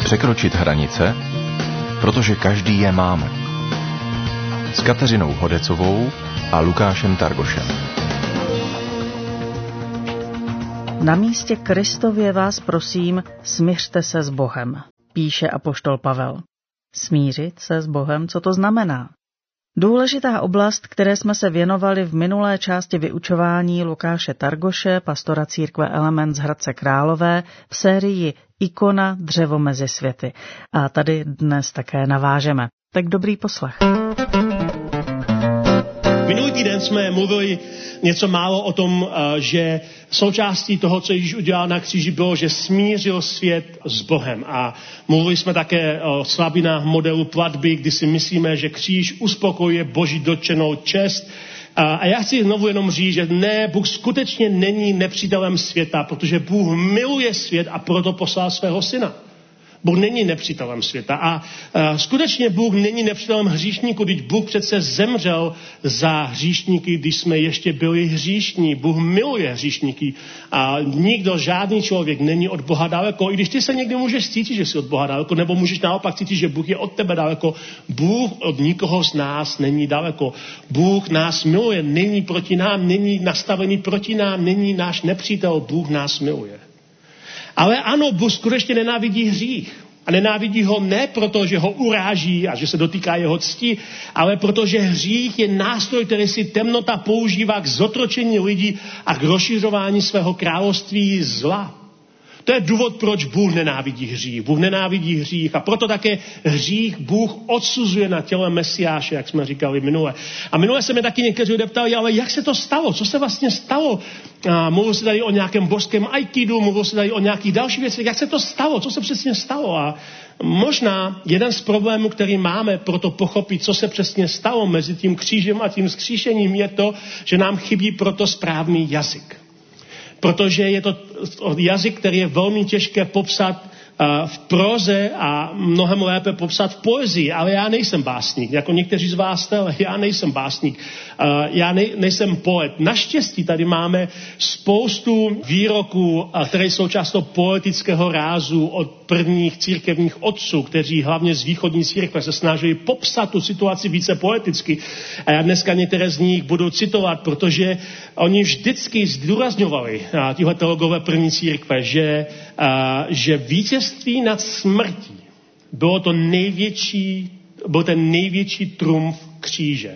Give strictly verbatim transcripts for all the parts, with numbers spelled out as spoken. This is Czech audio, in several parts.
Překročit hranice, protože každý je máme. S Kateřinou Hodecovou a Lukášem Targošem. Na místě Kristově vás prosím, smiřte se s Bohem, píše apoštol Pavel. Smířit se s Bohem, co to znamená? Důležitá oblast, které jsme se věnovali v minulé části vyučování Lukáše Targoše, pastora církve Element z Hradce Králové, v sérii Ikona dřevo mezi světy. A tady dnes také navážeme. Tak dobrý poslech. Minulý týden jsme mluvili něco málo o tom, že součástí toho, co Ježíš udělal na kříži, bylo, že smířil svět s Bohem. A mluvili jsme také o slabinách modelu platby, kdy si myslíme, že kříž uspokojuje Boží dotčenou čest. A já chci znovu jenom říct, že ne, Bůh skutečně není nepřítelem světa, protože Bůh miluje svět a proto poslal svého syna. Bůh není nepřítelem světa a uh, skutečně Bůh není nepřítelem hříšníků, když Bůh přece zemřel za hříšníky, když jsme ještě byli hříšní. Bůh miluje hříšníky a nikdo, žádný člověk není od Boha daleko. I když ty se někdy můžeš cítit, že jsi od Boha daleko, nebo můžeš naopak cítit, že Bůh je od tebe daleko. Bůh od nikoho z nás není daleko. Bůh nás miluje, není proti nám, není nastavený proti nám, není náš nepřítel, Bůh nás miluje. Ale ano, Bůh skutečně nenávidí hřích. A nenávidí ho ne proto, že ho uráží a že se dotýká jeho cti, ale protože hřích je nástroj, který si temnota používá k zotročení lidí a k rozšiřování svého království zla. To je důvod, proč Bůh nenávidí hřích. Bůh nenávidí hřích a proto také hřích Bůh odsuzuje na těle Mesiáše, jak jsme říkali minule. A minule se mi taky někteří lidé ptali, ale jak se to stalo? Co se vlastně stalo? A mluvil se tady o nějakém božském aikidu, mluvil se tady o nějakých dalších věcech. Jak se to stalo? Co se přesně stalo? A možná jeden z problémů, který máme pro to pochopit, co se přesně stalo mezi tím křížem a tím vzkříšením, je to, že nám chybí proto správný jazyk. Protože je to jazyk, který je velmi těžké popsat v proze a mnohem lépe popsat v poezii, ale já nejsem básník, jako někteří z vás jste, ale já nejsem básník, já nej, nejsem poet. Naštěstí tady máme spoustu výroků, které jsou často poetického rázu od prvních církevních otců, kteří hlavně z východní církve se snažili popsat tu situaci více poeticky. A já dneska některé z nich budu citovat, protože oni vždycky zdůrazňovali, tihle teologové první církve, že, že vítězství nad smrtí bylo to největší, byl ten největší trumf kříže.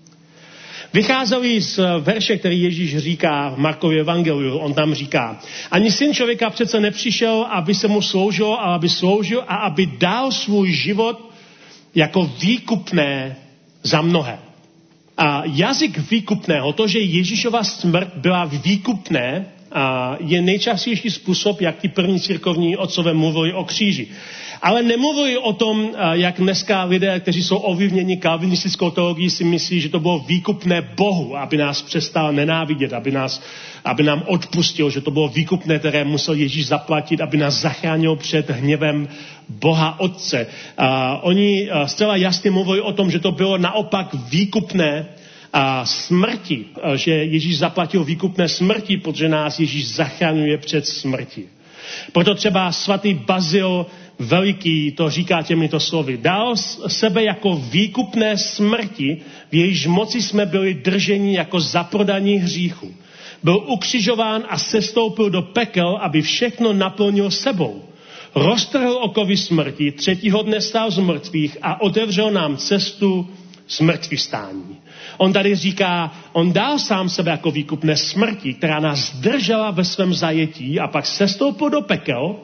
Vycházeli z verše, který Ježíš říká v Markově evangeliu. On tam říká, ani syn člověka přece nepřišel, aby se mu sloužilo, ale aby sloužil a aby dal svůj život jako výkupné za mnohé. A jazyk výkupného, to, že Ježíšova smrt byla výkupné, a je nejčastější způsob, jak ty první církovní otcové mluvili o kříži. Ale nemluvili o tom, jak dneska lidé, kteří jsou ovlivněni kalvinistickou teologií, si myslí, že to bylo výkupné Bohu, aby nás přestal nenávidět, aby, nás, aby nám odpustil, že to bylo výkupné, které musel Ježíš zaplatit, aby nás zachránil před hněvem Boha Otce. A oni zcela jasně mluvili o tom, že to bylo naopak výkupné a smrti, že Ježíš zaplatil výkupné smrti, protože nás Ježíš zachraňuje před smrti. Proto třeba svatý Bazil Veliký to říká těmito slovy. Dal sebe jako výkupné smrti, v jejíž moci jsme byli drženi jako zaprodaní hříchu. Byl ukřižován a sestoupil do pekel, aby všechno naplnil sebou. Roztrhl okovy smrti, třetího dne stál z mrtvých a otevřel nám cestu zmrtvývstání. On tady říká, on dal sám sebe jako výkupné smrti, která nás držela ve svém zajetí a pak sestoupil do pekel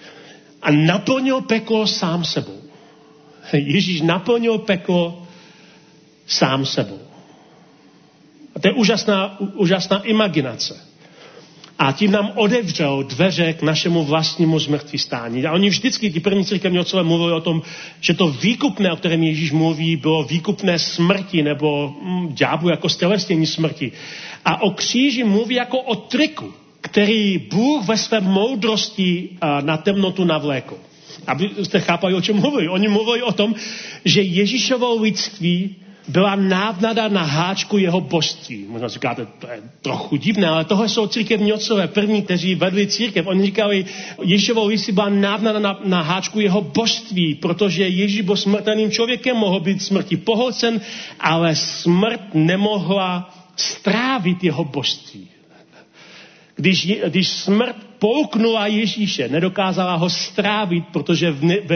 a naplnil peklo sám sebou. Ježíš naplnil peklo sám sebou. A to je úžasná, úžasná imaginace. A tím nám otevřel dveře k našemu vlastnímu zmrtvývstání. A oni vždycky, ty první církevní otcové, mluvili o tom, že to výkupné, o kterém Ježíš mluví, bylo výkupné smrti nebo hm, ďáblu jako stelesnění smrti. A o kříži mluví jako o triku, který Bůh ve své moudrosti na temnotu navlékl. Abyste chápali, o čem mluví. Oni mluví o tom, že Ježíšovo lidství byla návnada na háčku jeho božství. Možná říkáte, to je trochu divné, ale tohle jsou církevní otcové první, kteří vedli církev. Oni říkali, Ježíšovo lístí byla návnada na, na háčku jeho božství, protože Ježíš byl smrtelným člověkem, mohl být smrti pohlcen, ale smrt nemohla strávit jeho božství. Když, když smrt polknula Ježíše, nedokázala ho strávit, protože v ne, ve